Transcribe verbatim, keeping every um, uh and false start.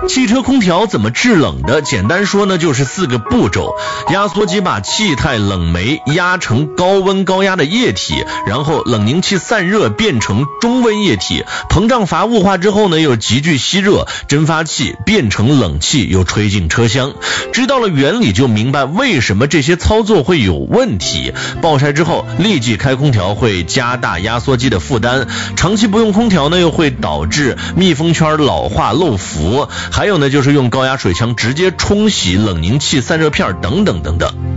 汽车空调怎么制冷的？简单说呢，就是四个步骤。压缩机把气态冷媒压成高温高压的液体，然后冷凝器散热变成中温液体，膨胀阀雾化之后呢，又急剧吸热，蒸发器变成冷气，又吹进车厢。知道了原理，就明白为什么这些操作会有问题。爆晒之后立即开空调会加大压缩机的负担，长期不用空调呢，又会导致密封圈老化漏浮。还有呢，就是用高压水枪直接冲洗冷凝器散热片等等等等。